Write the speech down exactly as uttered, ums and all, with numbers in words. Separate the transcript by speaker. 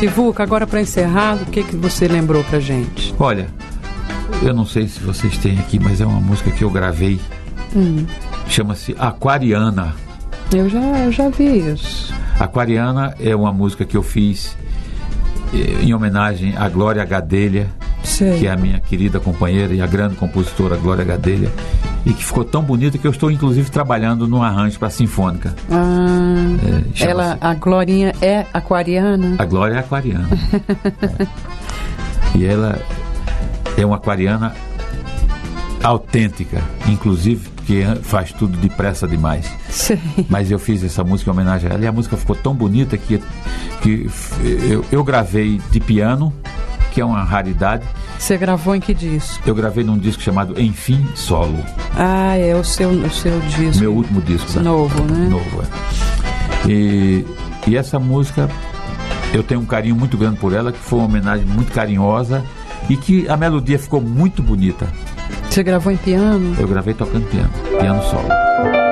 Speaker 1: Sivuca, agora para encerrar, o que, que você lembrou pra gente?
Speaker 2: Olha, eu não sei se vocês têm aqui, mas é uma música que eu gravei. Hum. Chama-se Aquariana.
Speaker 1: Eu já, eu já vi isso.
Speaker 2: Aquariana é uma música que eu fiz eh, em homenagem à Glória Gadelha, Sei. que é a minha querida companheira e a grande compositora Glória Gadelha, e que ficou tão bonita que eu estou inclusive trabalhando num arranjo para a Sinfônica.
Speaker 1: Ah, é, ela, a Glorinha é aquariana?
Speaker 2: A Glória é aquariana. é. E ela é uma aquariana autêntica, inclusive porque faz tudo depressa demais.
Speaker 1: Sim.
Speaker 2: Mas eu fiz essa música em homenagem a ela e a música ficou tão bonita que, que eu, eu gravei de piano, que é uma raridade.
Speaker 1: Você gravou em que disco?
Speaker 2: Eu gravei num disco chamado Enfim Solo.
Speaker 1: Ah, é o seu, o seu disco.
Speaker 2: Meu último disco.
Speaker 1: Novo, né?
Speaker 2: Novo, é. E, e essa música, eu tenho um carinho muito grande por ela, que foi uma homenagem muito carinhosa e que a melodia ficou muito bonita.
Speaker 1: Você gravou em piano?
Speaker 2: Eu gravei tocando piano, piano solo.